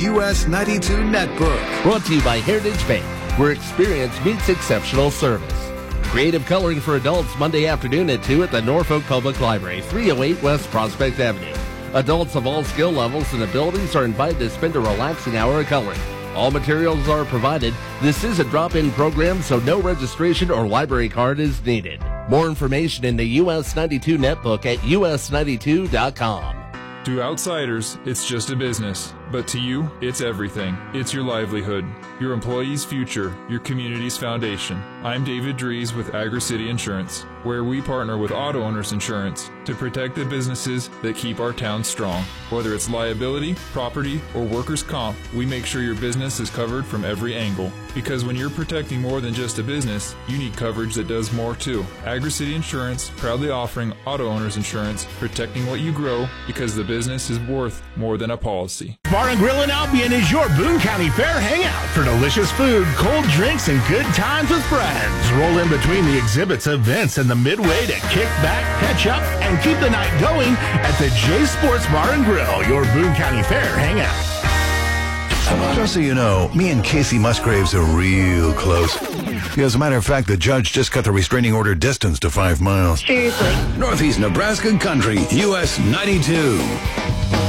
US 92 Netbook. Brought to you by Heritage Bank, where experience meets exceptional service. Creative coloring for adults Monday afternoon at 2 at the Norfolk Public Library, 308 West Prospect Avenue. Adults of all skill levels and abilities are invited to spend a relaxing hour of coloring. All materials are provided. This is a drop-in program, so no registration or library card is needed. More information in the US 92 Netbook at us92.com. To outsiders, it's just a business. But to you, it's everything. It's your livelihood, your employees' future, your community's foundation. I'm David Dries with Agri-City Insurance, where we partner with auto owners insurance to protect the businesses that keep our town strong. Whether it's liability, property, or workers' comp, we make sure your business is covered from every angle. Because when you're protecting more than just a business, you need coverage that does more too. Agri-City Insurance, proudly offering auto owners insurance, protecting what you grow because the business is worth more than a policy. Bar and Grill in Albion is your Boone County Fair hangout for delicious food, cold drinks, and good times with friends. Roll in between the exhibits, events, and the midway to kick back, catch up, and keep the night going at the J Sports Bar and Grill, your Boone County Fair hangout. Just so you know, me and Casey Musgraves are real close. As a matter of fact, the judge just cut the restraining order distance to 5 miles. Seriously. Northeast Nebraska Country, US 92.